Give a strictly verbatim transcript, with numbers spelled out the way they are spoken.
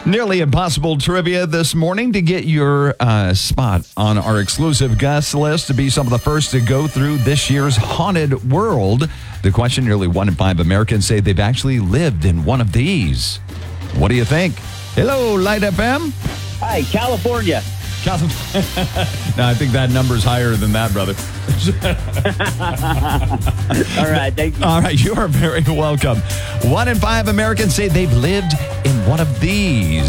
Nearly impossible trivia this morning to get your uh, spot on our exclusive guest list to be some of the first to go through this year's Haunted World. The question, nearly one in five Americans say they've actually lived in one of these. What do you think? Hello, Light F M. Hi, California. No, I think that number's higher than that, brother. All right, thank you. All right, you are very welcome. One in five Americans say they've lived in one of these.